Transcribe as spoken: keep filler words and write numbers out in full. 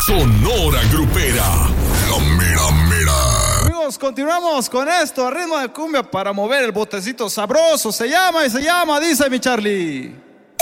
Sonora Grupera. La mera mera. Amigos, continuamos con esto a ritmo de cumbia para mover el botecito sabroso. Se llama y se llama, dice mi Charlie.